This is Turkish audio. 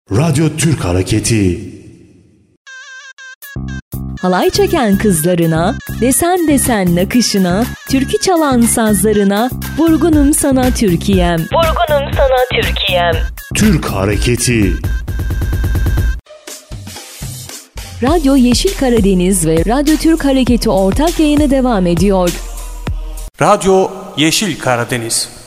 Radyo Türk Hareketi. Halay çeken kızlarına, desen desen nakışına, türkü çalan sazlarına, vurgunum sana Türkiye'm. Vurgunum sana Türkiye'm. Türk Hareketi. Radyo Yeşil Karadeniz ve Radyo Türk Hareketi ortak yayını devam ediyor. Radyo Yeşil Karadeniz.